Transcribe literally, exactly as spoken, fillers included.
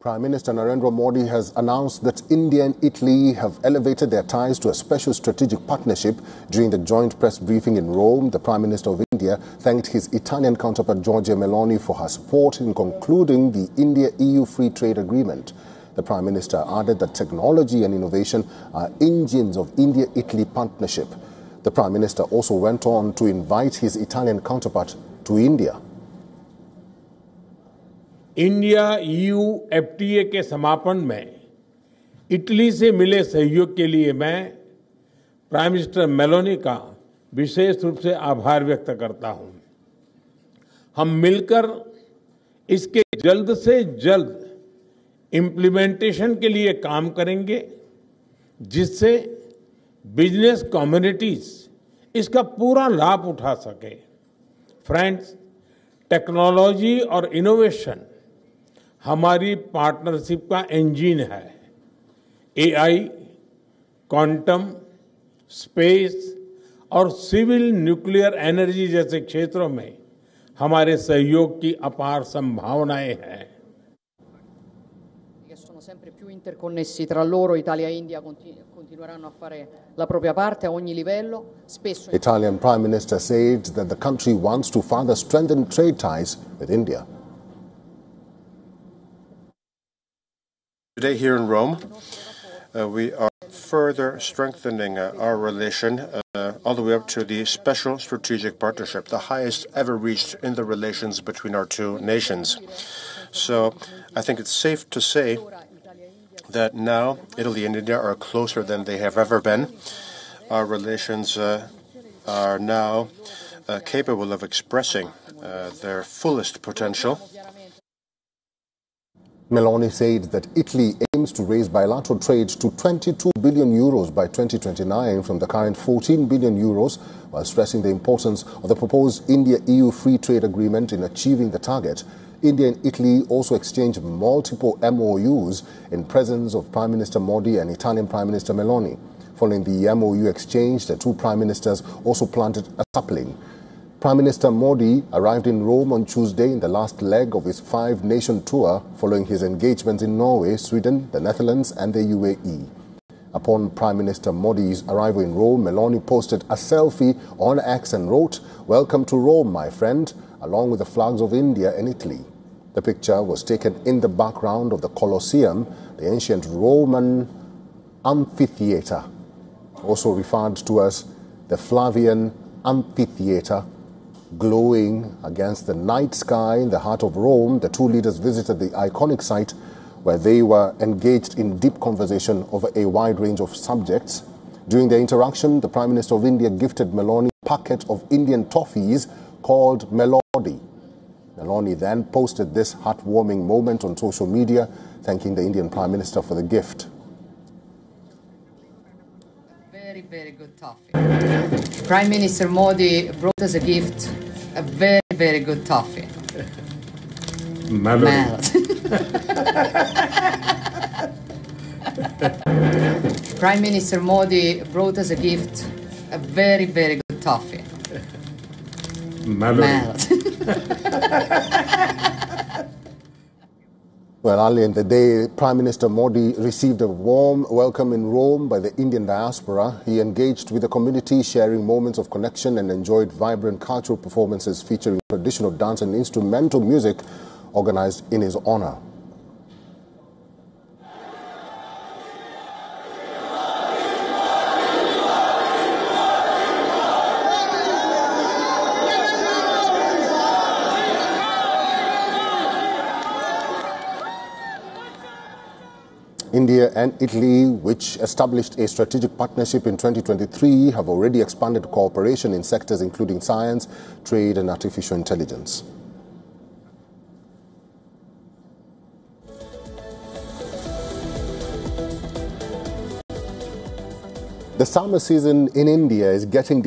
Prime Minister Narendra Modi has announced that India and Italy have elevated their ties to a special strategic partnership. During the joint press briefing in Rome, the Prime Minister of India thanked his Italian counterpart Giorgia Meloni for her support in concluding the India-E U free trade agreement. The Prime Minister added that technology and innovation are engines of India-Italy partnership. The Prime Minister also went on to invite his Italian counterpart to India. India E U F T A के समापन में Italy से मिले सहयोग के लिए मैं prime minister Meloni का विशेष रूप से आभार व्यक्त करता हूं। हम मिलकर इसके जल्द से जल्द इम्प्लीमेंटेशन के लिए काम करेंगे, जिससे बिजनेस कम्युनिटीज इसका पूरा लाभ उठा सके। फ्रेंड्स, टेक्नोलॉजी और इनोवेशन हमारी पार्टनरशिप का इंजन है। ए आई, क्वांटम, स्पेस और सिविल न्यूक्लियर एनर्जी जैसे क्षेत्रों में हमारे सहयोग की अपार संभावनाएं हैं। Sono sempre più interconnessi tra loro, Italia e India continueranno a fare la propria parte a ogni livello. Spesso Italian Prime Minister said that the country wants to further strengthen trade ties with India. Today here in Rome, uh, we are further strengthening uh, our relation uh, all the way up to the special strategic partnership, the highest ever reached in the relations between our two nations. So I think it's safe to say that now Italy and India are closer than they have ever been. Our relations uh, are now uh, capable of expressing uh, their fullest potential. Meloni said that Italy aims to raise bilateral trade to twenty-two billion euros by twenty twenty-nine from the current fourteen billion euros, while stressing the importance of the proposed India-E U free trade agreement in achieving the target. India and Italy also exchanged multiple M O Us in presence of Prime Minister Modi and Italian Prime Minister Meloni. Following the M O U exchange, the two prime ministers also planted a sapling. Prime Minister Modi arrived in Rome on Tuesday in the last leg of his five-nation tour following his engagements in Norway, Sweden, the Netherlands and the U A E. Upon Prime Minister Modi's arrival in Rome, Meloni posted a selfie on X and wrote, "Welcome to Rome, my friend," along with the flags of India and Italy. The picture was taken in the background of the Colosseum, the ancient Roman amphitheater, also referred to as the Flavian Amphitheater. Glowing against the night sky in the heart of Rome, the two leaders visited the iconic site where they were engaged in deep conversation over a wide range of subjects. During the interaction, the Prime Minister of India gifted Meloni a packet of Indian toffees called Melody. Meloni then posted this heartwarming moment on social media, thanking the Indian Prime Minister for the gift. very, very good toffee. Prime Minister Modi brought us a gift, a very, very good toffee. Melody. Prime Minister Modi brought us a gift, a very, very good toffee. Melody. Well, earlier in the day, Prime Minister Modi received a warm welcome in Rome by the Indian diaspora. He engaged with the community, sharing moments of connection, and enjoyed vibrant cultural performances featuring traditional dance and instrumental music organized in his honor. India and Italy, which established a strategic partnership in twenty twenty-three, have already expanded cooperation in sectors including science, trade and artificial intelligence. The summer season in India is getting